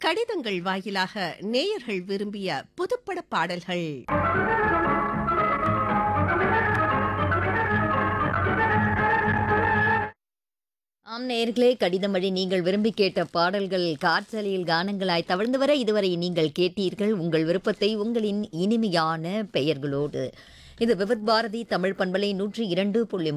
கடிதங்கள் வாயிலாக நேயர்கள் விரும்பிய புதுப்பட பாடல்கள். ஆம் நேயர்களே, கடிதம் வழி நீங்கள் விரும்பி கேட்ட பாடல்கள் காற்றலையில் கானங்களாய் தவழ்ந்து வர இதுவரை நீங்கள் கேட்டீர்கள் உங்கள் விருப்பத்தை உங்களின் இனிமையான பெயர்களோடு. இது விவித் பாரதி தமிழ் பண்பலை 102.3